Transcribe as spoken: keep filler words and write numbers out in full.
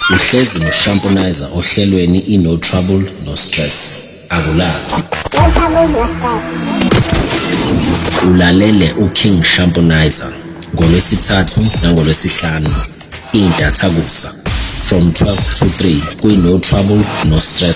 Uhlezi no-Shampoonizer ohlelweni i-No Trouble No Stress. Akulapho. No trouble, no stress. Ulalele uKing Shampoonizer ngoLwesithathu nangolwesihlanu intathakusa from twelve to three kwi-No Trouble No Stress